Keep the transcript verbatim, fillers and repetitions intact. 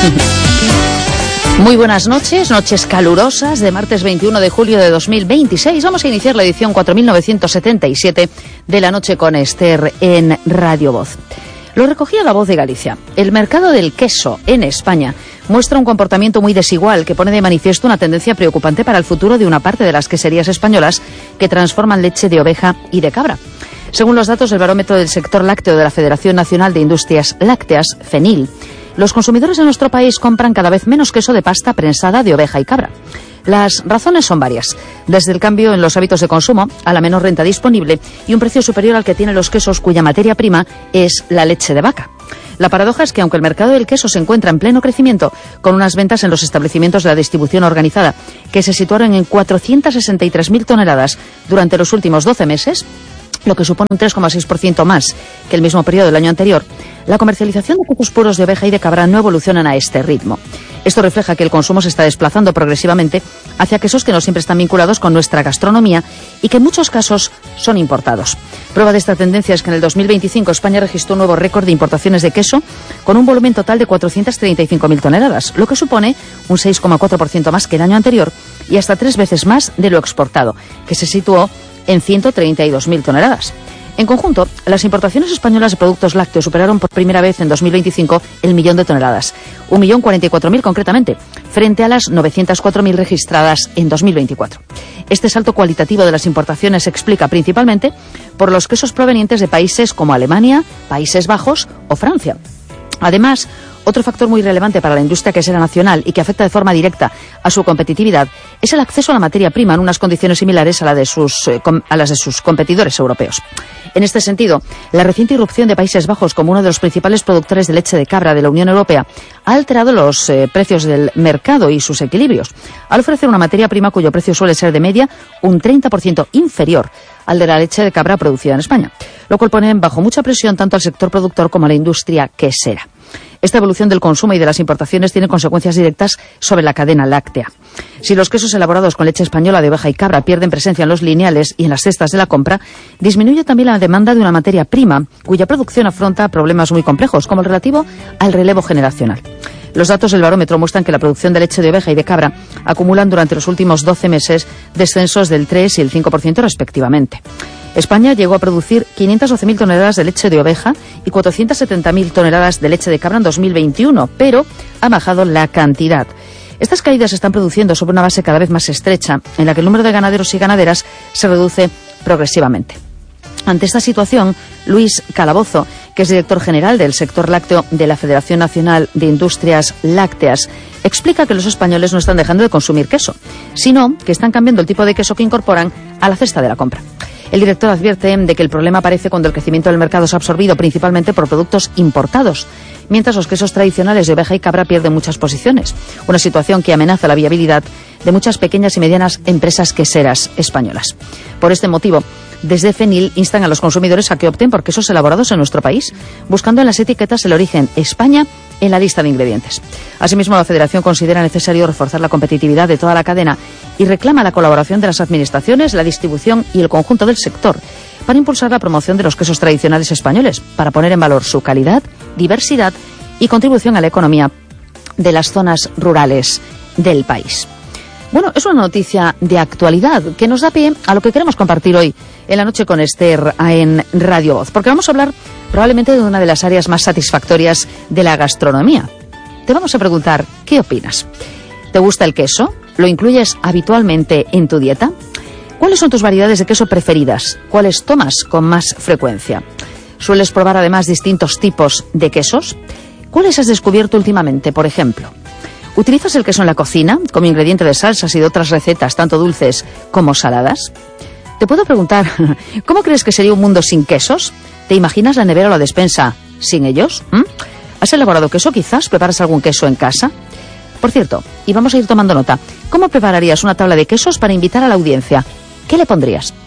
Muy buenas noches, noches calurosas de martes veintiuno de julio de dos mil veintiséis. Vamos a iniciar la edición cuatro mil novecientos setenta y siete de La Noche con Esther en Radio Voz. Lo recogía La Voz de Galicia. El mercado del queso en España muestra un comportamiento muy desigual que pone de manifiesto una tendencia preocupante para el futuro de una parte de las queserías españolas que transforman leche de oveja y de cabra. Según los datos del barómetro del sector lácteo de la Federación Nacional de Industrias Lácteas, FENIL, los consumidores en nuestro país compran cada vez menos queso de pasta prensada de oveja y cabra. Las razones son varias, desde el cambio en los hábitos de consumo a la menor renta disponible y un precio superior al que tienen los quesos cuya materia prima es la leche de vaca. La paradoja es que aunque el mercado del queso se encuentra en pleno crecimiento, con unas ventas en los establecimientos de la distribución organizada que se situaron en cuatrocientas sesenta y tres mil toneladas durante los últimos doce meses, lo que supone un tres coma seis por ciento más que el mismo periodo del año anterior, la comercialización de quesos puros de oveja y de cabra no evolucionan a este ritmo. Esto refleja que el consumo se está desplazando progresivamente hacia quesos que no siempre están vinculados con nuestra gastronomía y que en muchos casos son importados. Prueba de esta tendencia es que en el dos mil veinticinco España registró un nuevo récord de importaciones de queso con un volumen total de cuatrocientas treinta y cinco mil toneladas, lo que supone un seis coma cuatro por ciento más que el año anterior y hasta tres veces más de lo exportado, que se situó en ciento treinta y dos mil toneladas. En conjunto, las importaciones españolas de productos lácteos superaron por primera vez en dos mil veinticinco el millón de toneladas, un millón cuarenta y cuatro mil concretamente, frente a las novecientas cuatro mil registradas en dos mil veinticuatro. Este salto cualitativo de las importaciones se explica principalmente por los quesos provenientes de países como Alemania, Países Bajos o Francia. Además, otro factor muy relevante para la industria quesera nacional y que afecta de forma directa a su competitividad es el acceso a la materia prima en unas condiciones similares a, la de sus, eh, a las de sus competidores europeos. En este sentido, la reciente irrupción de Países Bajos como uno de los principales productores de leche de cabra de la Unión Europea ha alterado los eh, precios del mercado y sus equilibrios, al ofrecer una materia prima cuyo precio suele ser de media un treinta por ciento inferior al de la leche de cabra producida en España, lo cual pone bajo mucha presión tanto al sector productor como a la industria quesera. Esta evolución del consumo y de las importaciones tiene consecuencias directas sobre la cadena láctea. Si los quesos elaborados con leche española de oveja y cabra pierden presencia en los lineales y en las cestas de la compra, disminuye también la demanda de una materia prima cuya producción afronta problemas muy complejos, como el relativo al relevo generacional. Los datos del barómetro muestran que la producción de leche de oveja y de cabra acumulan durante los últimos doce meses descensos del tres y el cinco por ciento respectivamente. España llegó a producir quinientas doce mil toneladas de leche de oveja y cuatrocientas setenta mil toneladas de leche de cabra en dos mil veintiuno, pero ha bajado la cantidad. Estas caídas se están produciendo sobre una base cada vez más estrecha, en la que el número de ganaderos y ganaderas se reduce progresivamente. Ante esta situación, Luis Calabozo, que es director general del sector lácteo de la Federación Nacional de Industrias Lácteas, explica que los españoles no están dejando de consumir queso, sino que están cambiando el tipo de queso que incorporan a la cesta de la compra. El director advierte de que el problema aparece cuando el crecimiento del mercado es absorbido principalmente por productos importados, mientras los quesos tradicionales de oveja y cabra pierden muchas posiciones, una situación que amenaza la viabilidad de muchas pequeñas y medianas empresas queseras españolas. Por este motivo, desde FENIL instan a los consumidores a que opten por quesos elaborados en nuestro país, buscando en las etiquetas el origen España en la lista de ingredientes. Asimismo, la Federación considera necesario reforzar la competitividad de toda la cadena y reclama la colaboración de las administraciones, la distribución y el conjunto del sector para impulsar la promoción de los quesos tradicionales españoles, para poner en valor su calidad, diversidad y contribución a la economía de las zonas rurales del país. Bueno, es una noticia de actualidad que nos da pie a lo que queremos compartir hoy en La Noche con Esther en Radio Voz, porque vamos a hablar probablemente de una de las áreas más satisfactorias de la gastronomía. Te vamos a preguntar, ¿qué opinas? ¿Te gusta el queso? ¿Lo incluyes habitualmente en tu dieta? ¿Cuáles son tus variedades de queso preferidas? ¿Cuáles tomas con más frecuencia? ¿Sueles probar además distintos tipos de quesos? ¿Cuáles has descubierto últimamente, por ejemplo? ¿Utilizas el queso en la cocina como ingrediente de salsas y de otras recetas, tanto dulces como saladas? Te puedo preguntar, ¿cómo crees que sería un mundo sin quesos? ¿Te imaginas la nevera o la despensa sin ellos? ¿Mm? ¿Has elaborado queso quizás? ¿Preparas algún queso en casa? Por cierto, y vamos a ir tomando nota, ¿cómo prepararías una tabla de quesos para invitar a la audiencia? ¿Qué le pondrías?